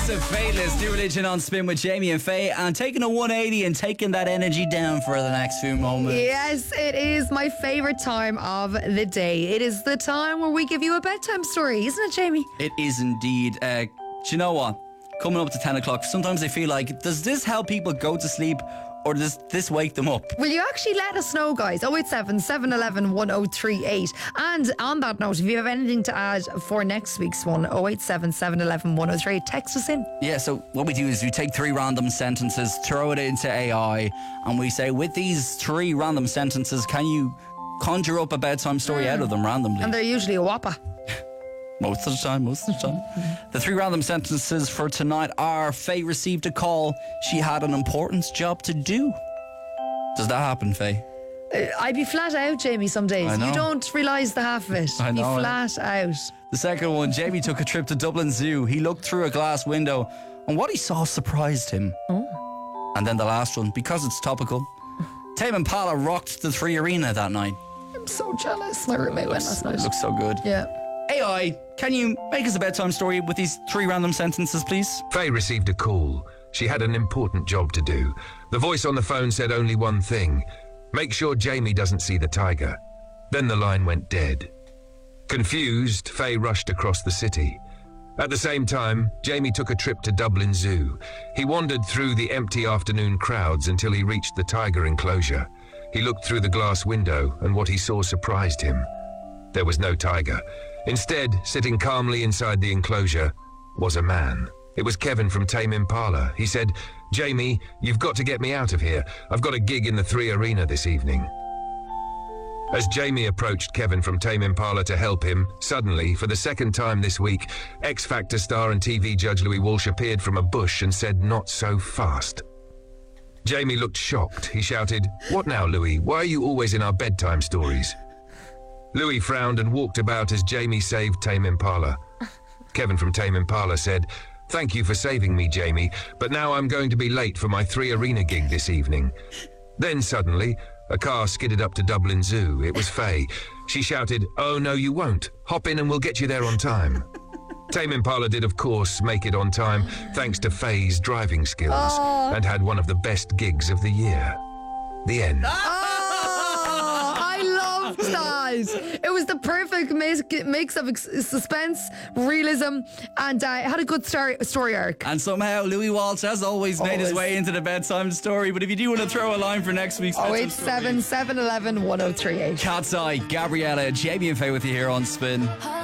Massive Faithless, New Religion on Spin with Jamie and Faye, and taking a 180 and taking that energy down for the next few moments. Yes, it is my favourite time of the day. It is the time where we give you a bedtime story, isn't it, Jamie? It is indeed. Do you know what? Coming up to 10 o'clock, sometimes I feel like, does this help people go to sleep or does this wake them up? Will you actually let us know, guys? 087 711 1038. And on that note, if you have anything to add for next week's one, 087 711 1038, text us in. Yeah, so what we do is we take 3 random sentences, throw it into AI, and we say, with these 3 random sentences, can you conjure up a bedtime story out of them randomly? And they're usually a whopper. Most of the time. The 3 random sentences for tonight are: Faye received a call. She had an important job to do. Does that happen, Faye? I'd be flat out, Jamie, some days. I know. You don't realise the half of it. I know. Be flat out. The second one, Jamie took a trip to Dublin Zoo. He looked through a glass window and what he saw surprised him. Oh. And then the last one, because it's topical, Tame Impala rocked the 3 Arena that night. I'm so jealous. My roommate went last night. It looks so good. Yeah. AI, can you make us a bedtime story with these 3 random sentences, please? Faye received a call. She had an important job to do. The voice on the phone said only one thing: make sure Jamie doesn't see the tiger. Then the line went dead. Confused, Faye rushed across the city. At the same time, Jamie took a trip to Dublin Zoo. He wandered through the empty afternoon crowds until he reached the tiger enclosure. He looked through the glass window and what he saw surprised him. There was no tiger. Instead, sitting calmly inside the enclosure was a man. It was Kevin from Tame Impala. He said, "Jamie, you've got to get me out of here. I've got a gig in the 3 Arena this evening." As Jamie approached Kevin from Tame Impala to help him, suddenly, for the second time this week, X Factor star and TV judge Louis Walsh appeared from a bush and said, "Not so fast." Jamie looked shocked. He shouted, "What now, Louis? Why are you always in our bedtime stories?" Louis frowned and walked about as Jamie saved Tame Impala. Kevin from Tame Impala said, "Thank you for saving me, Jamie, but now I'm going to be late for my 3 Arena gig this evening." Then suddenly, a car skidded up to Dublin Zoo. It was Faye. She shouted, "Oh, no, you won't. Hop in and we'll get you there on time." Tame Impala did, of course, make it on time, thanks to Faye's driving skills, and had one of the best gigs of the year. The end. I loved that. It was the perfect mix of suspense, realism, and it had a good story arc. And somehow Louis Walsh has always made his way into the bedtime story. But if you do want to throw a line for next week's bedtime story, 087 711 1038. Cat's Eye, Gabriella, Jamie and Faye with you here on Spin.